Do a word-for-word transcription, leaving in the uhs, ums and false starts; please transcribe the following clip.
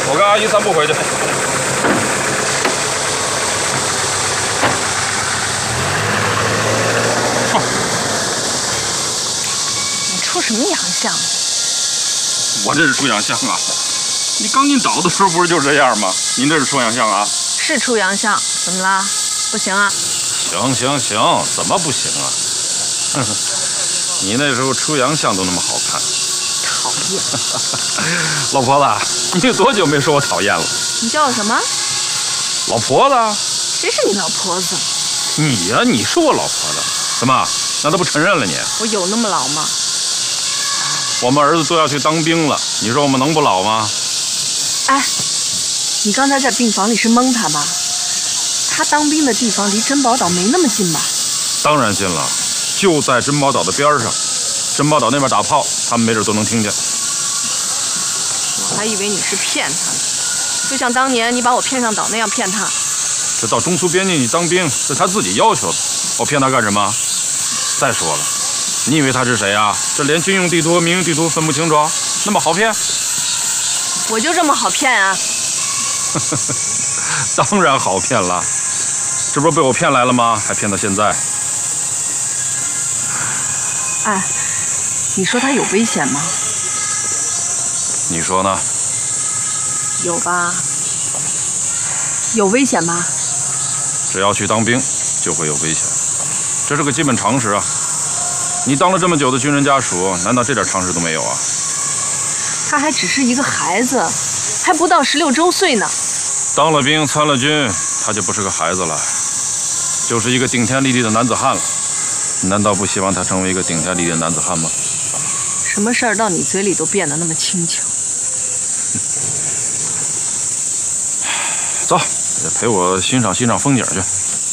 我跟阿姨散步回去。哼， 你出什么洋相？ 我这是出洋相啊！你刚进岛的时候不是就这样吗？您这是出洋相啊？ 是出洋相，怎么啦？不行啊？ 行行行，怎么不行啊？哼哼，你那时候出洋相都那么好看。 讨厌！ 老婆子，你有多久没说我讨厌了？ 你叫我什么？ 老婆子？ 谁是你老婆子？ 你呀、啊，你是我老婆子，怎么？那都不承认了你？ 我有那么老吗？ 我们儿子都要去当兵了，你说我们能不老吗？ 哎，你刚才在病房里是蒙他吧？他当兵的地方离珍宝岛没那么近吧？ 当然近了，就在珍宝岛的边上。珍宝岛那边打炮，他们没准都能听见。 我还以为你是骗他呢，就像当年你把我骗上岛那样骗他。 这到中苏边境去当兵是他自己要求的，我骗他干什么？再说了，你以为他是谁啊？这连军用地图和民用地图分不清楚，那么好骗？ 我就这么好骗啊？ 当然好骗了，这不是被我骗来了吗？还骗到现在。 哎，你说他有危险吗？ 你说呢？ 有吧？有危险吗？ 只要去当兵，就会有危险，这是个基本常识啊。你当了这么久的军人家属，难道这点常识都没有啊？ 他还只是一个孩子，还不到十六周岁呢。 当了兵，参了军，他就不是个孩子了，就是一个顶天立地的男子汉了。你难道不希望他成为一个顶天立地的男子汉吗？ 什么事儿到你嘴里都变得那么轻巧。 走，陪我欣赏欣赏风景去。